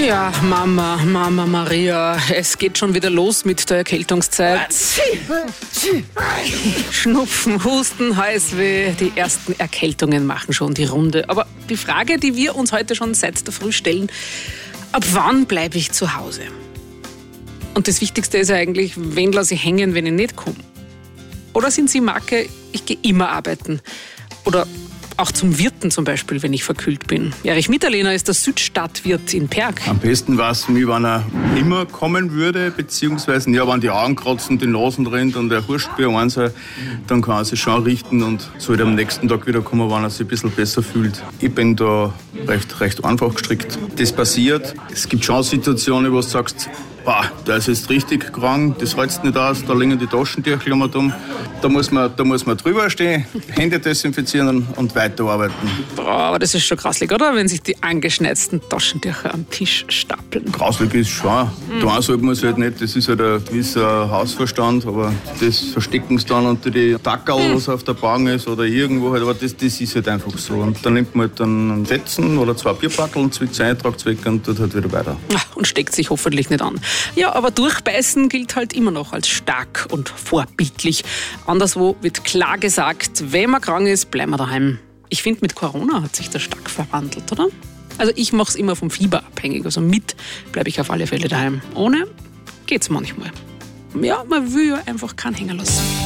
Ja, Mama Maria, es geht schon wieder los mit der Erkältungszeit. Schnupfen, Husten, Halsweh, die ersten Erkältungen machen schon die Runde. Aber die Frage, die wir uns heute schon seit der Früh stellen, ab wann bleibe ich zu Hause? Und das Wichtigste ist ja eigentlich, wen lasse ich hängen, wenn ich nicht komme? Oder sind Sie Marke, ich gehe immer arbeiten? Oder auch zum Wirten zum Beispiel, wenn ich verkühlt bin. Erich Mitterlehner ist der Südstadtwirt in Perg. Am besten war es mir, wenn er immer kommen würde, beziehungsweise ja, wenn die Augen kratzen, die Nasen rennt und er huscht bei einem, dann kann er sich schon richten und sollte am nächsten Tag wieder kommen, wenn er sich ein bisschen besser fühlt. Ich bin da recht einfach gestrickt. Das passiert. Es gibt schon Situationen, wo du sagst, der ist jetzt richtig krank, das hältst nicht aus, da liegen die Taschentücher mit um. Da muss man drüber stehen, Hände desinfizieren und weiterarbeiten. Aber das ist schon grauslig, oder? Wenn sich die angeschneizten Taschentücher am Tisch stapeln. Grauslig ist schon. Da sollte man es halt nicht, das ist halt ein gewisser Hausverstand, aber das verstecken sie dann unter die Tackerl, was auf der Bank ist oder irgendwo halt, aber das ist halt einfach so. Und dann nimmt man halt dann einen Fetzen oder 2 Bierbackeln, zwickt ein, tragt es weg und tut halt wieder weiter. Und steckt sich hoffentlich nicht an. Ja, aber durchbeißen gilt halt immer noch als stark und vorbildlich. Anderswo wird klar gesagt, wenn man krank ist, bleiben wir daheim. Ich finde, mit Corona hat sich das stark verwandelt, oder? Also ich mache es immer vom Fieber abhängig. Also mit bleibe ich auf alle Fälle daheim. Ohne geht's manchmal. Ja, man will ja einfach keinen hängen lassen.